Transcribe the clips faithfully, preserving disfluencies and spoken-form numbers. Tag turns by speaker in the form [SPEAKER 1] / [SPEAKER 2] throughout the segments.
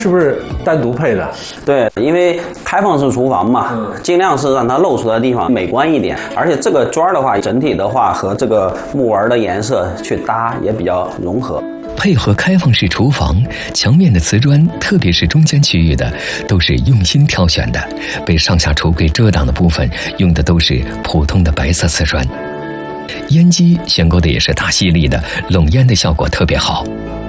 [SPEAKER 1] 是不是单独配的？
[SPEAKER 2] 对，因为开放式厨房嘛，嗯、尽量是让它露出来的地方美观一点。而且这个砖的话，整体的话和这个木纹的颜色去搭也比较融合。
[SPEAKER 3] 配合开放式厨房，墙面的瓷砖，特别是中间区域的，都是用心挑选的。被上下橱柜遮挡的部分，用的都是普通的白色瓷砖。烟机选购的也是大吸力的，拢烟的效果特别好。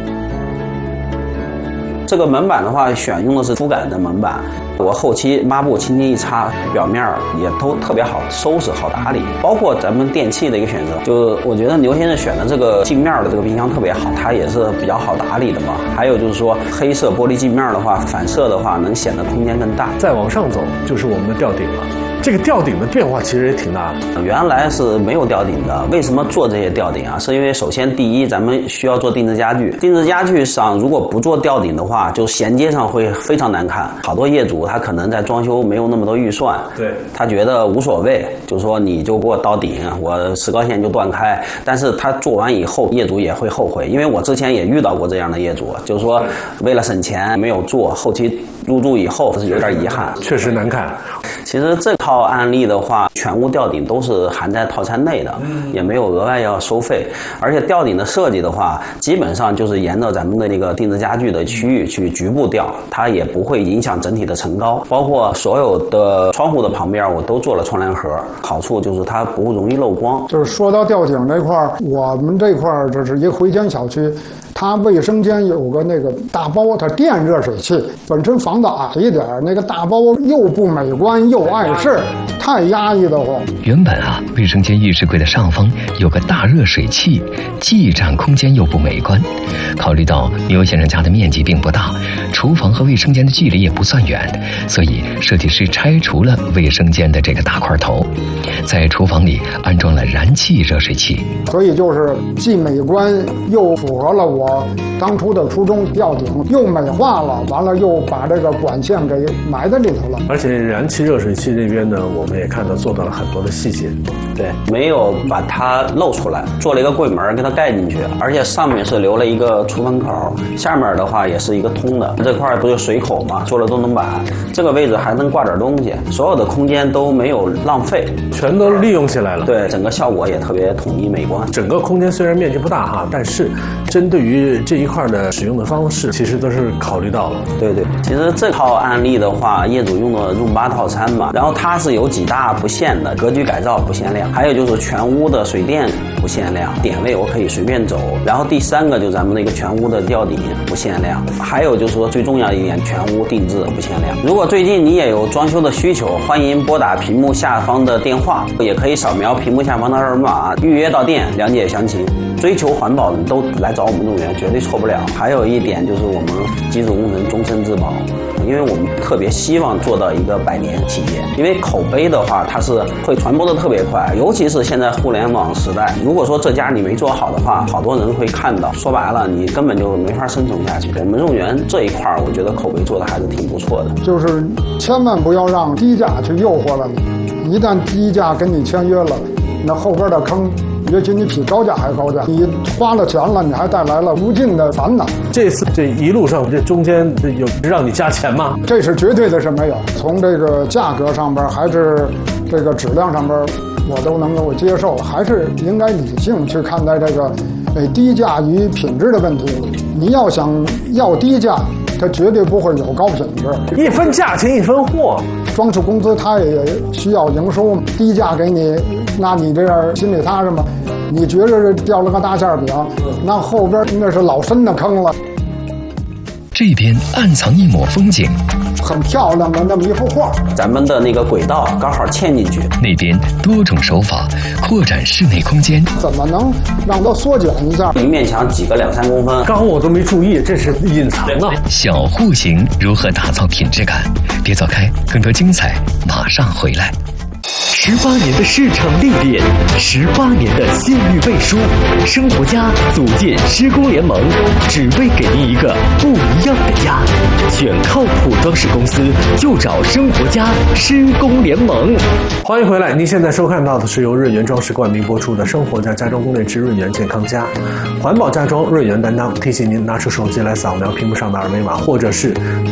[SPEAKER 2] 这个门板的话，选用的是肤感的门板。我后期抹布轻轻一擦，表面也都特别好收拾、好打理。包括咱们电器的一个选择，就我觉得牛先生选的这个镜面的这个冰箱特别好，它也是比较好打理的嘛。还有就是说，黑色玻璃镜面的话，反射的话能显得空间更大。
[SPEAKER 1] 再往上走就是我们的吊顶了。这个吊顶的变化其实也挺大的。
[SPEAKER 2] 原来是没有吊顶的，为什么做这些吊顶啊？是因为首先第一，咱们需要做定制家具，定制家具上如果不做吊顶的话，就衔接上会非常难看。好多业主他可能在装修没有那么多预算，
[SPEAKER 1] 对，
[SPEAKER 2] 他觉得无所谓，就是说你就给我刀顶，我石膏线就断开。但是他做完以后，业主也会后悔，因为我之前也遇到过这样的业主，就是说为了省钱没有做，后期入住以后是有点遗憾，
[SPEAKER 1] 确实难看。
[SPEAKER 2] 其实这套案例的话，全屋吊顶都是含在套餐内的，也没有额外要收费。而且吊顶的设计的话，基本上就是沿着咱们的那个定制家具的区域去局部吊，它也不会影响整体的层高。包括所有的窗户的旁边，我都做了窗帘盒，好处就是它不容易漏光。
[SPEAKER 4] 就是说到吊顶这块儿，我们这块儿这是一个回迁小区。它卫生间有个那个大包，它电热水器，本身房子矮一点，那个大包又不美观又碍事，太压抑的慌。
[SPEAKER 3] 原本啊，卫生间浴室柜的上方有个大热水器，既占空间又不美观。考虑到牛先生家的面积并不大，厨房和卫生间的距离也不算远，所以设计师拆除了卫生间的这个大块头，在厨房里安装了燃气热水器。
[SPEAKER 4] 所以就是既美观又符合了我当初的初衷，吊顶又美化了，完了又把这个管线给埋在里头了。
[SPEAKER 1] 而且燃气热水器这边呢，我们也看到做到了很多的细节。
[SPEAKER 2] 对，没有把它露出来，做了一个柜门给它盖进去，而且上面是留了一个出风口，下面的话也是一个通的。这块不是水口嘛，做了多层板，这个位置还能挂点东西，所有的空间都没有浪费，
[SPEAKER 1] 全都利用起来了。
[SPEAKER 2] 对，整个效果也特别统一美观。
[SPEAKER 1] 整个空间虽然面积不大哈，但是针对于这一块的使用的方式，其实都是考虑到了。
[SPEAKER 2] 对对，其实这套案例的话，业主用的润八套餐嘛，然后它是有几大不限的，格局改造不限量，还有就是全屋的水电不限量，点位我可以随便走。然后第三个就是咱们那个全屋的吊顶不限量，还有就是说最重要一点，全屋定制不限量。如果最近你也有装修的需求，欢迎拨打屏幕下方的电话，也可以扫描屏幕下方的二维码预约到店了解详情。追求环保的都来找我们动员，绝对错不了。还有一点就是我们基础工程终身质保，因为我们特别希望做到一个百年企业。因为口碑的话，它是会传播的特别快，尤其是现在互联网时代，如果说这家你没做好的话，好多人会看到，说白了你根本就没法生存下去。我们动员这一块，我觉得口碑做的还是挺不错的。
[SPEAKER 4] 就是千万不要让低价去诱惑了你，一旦低价跟你签约了，那后边的坑也许你比高价还高价，你花了钱了，你还带来了无尽的烦恼。
[SPEAKER 1] 这次这一路上，这中间有让你加钱吗？
[SPEAKER 4] 这是绝对的是没有，从这个价格上边还是这个质量上边，我都能够接受，还是应该理性去看待这个呃低价与品质的问题。你要想要低价，它绝对不会有高品质。
[SPEAKER 1] 一分价钱一分货，
[SPEAKER 4] 装饰公司它也需要营收，低价给你，那你这样心里踏实吗？你觉着掉了个大馅饼，那后边那是老深的坑了。
[SPEAKER 3] 这边暗藏一抹风景，
[SPEAKER 4] 很漂亮的那么一幅画，
[SPEAKER 2] 咱们的那个轨道刚好嵌进去。
[SPEAKER 3] 那边多种手法扩展室内空间，
[SPEAKER 4] 怎么能让它缩减一下？
[SPEAKER 2] 一面墙挤个两三公分，
[SPEAKER 1] 刚我都没注意，这是隐藏的。
[SPEAKER 3] 小户型如何打造品质感？别走开，更多精彩马上回来。
[SPEAKER 5] 十八年的市场历练，十八年的信誉背书，生活家组建施工联盟，只为给您一个不一样的家。选靠谱装饰公司就找生活家施工联盟。
[SPEAKER 1] 欢迎回来，您现在收看到的是由润源装饰冠名播出的《生活家家装攻略之润源健康家》，环保家装润源担当，提醒您拿出手机来扫描屏幕上的二维码，或者是